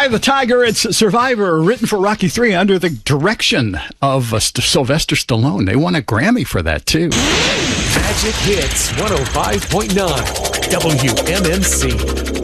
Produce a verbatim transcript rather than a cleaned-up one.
Eye of the Tiger, it's Survivor, written for Rocky three under the direction of uh, St- Sylvester Stallone. They won a Grammy for that, too. Magic Hits one oh five point nine W M M C.